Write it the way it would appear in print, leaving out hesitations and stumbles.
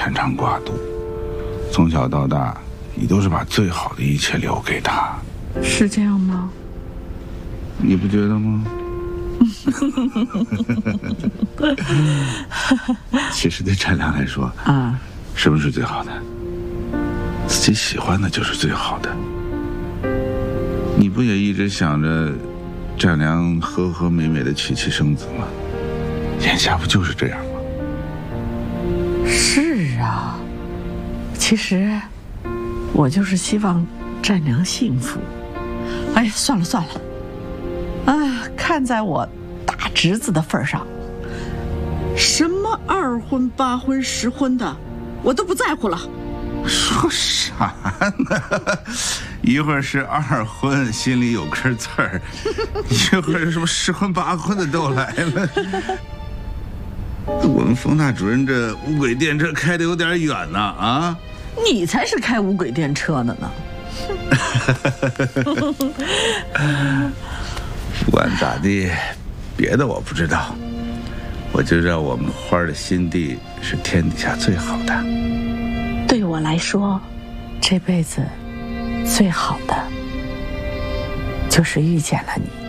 牵肠挂肚，从小到大，你都是把最好的一切留给他。 是这样吗？ 你不觉得吗？其实对善良来说，什么是最好的？自己喜欢的就是最好的。你不也一直想着善良和和美美的娶妻生子吗？眼下不就是这样吗？ 是啊，其实我就是希望善良幸福。哎，算了算了，看在我大侄子的份上，什么2婚、8婚、10婚的，我都不在乎了。 说啥呢？一会儿是2婚，心里有根刺儿；一会儿什么10婚8婚的都来了。我们冯大主任这无轨电车开得有点远呢啊！ 你才是开无轨电车的呢。 不管咋地，别的我不知道，我就知道我们花的心地是天底下最好的。 对我来说，这辈子最好的就是遇见了你。